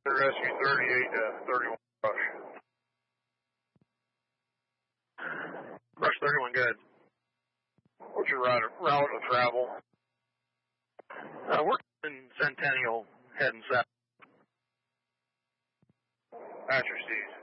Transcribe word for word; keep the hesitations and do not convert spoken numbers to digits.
Rescue thirty-eight to thirty-one Brush. Brush thirty-one, good. What's your route, route of travel? Uh, we're in Centennial, heading south. Roger, Steve.